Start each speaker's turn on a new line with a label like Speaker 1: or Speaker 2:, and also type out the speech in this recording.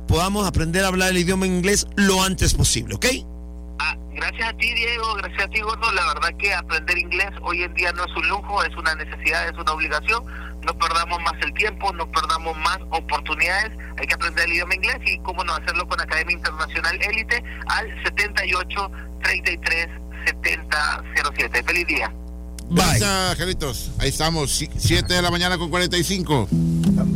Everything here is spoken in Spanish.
Speaker 1: podamos aprender a hablar el idioma inglés lo antes posible, ¿ok?
Speaker 2: Gracias a ti, Diego, gracias a ti, Gordo. La verdad que aprender inglés hoy en día no es un lujo, es una necesidad, es una obligación. No perdamos más el tiempo, no perdamos más oportunidades. Hay que aprender el idioma inglés y cómo no hacerlo con Academia Internacional Élite al 78 33 70 07. Feliz día.
Speaker 3: Gracias, Carlitos. Ahí estamos, 7 de la mañana con 45.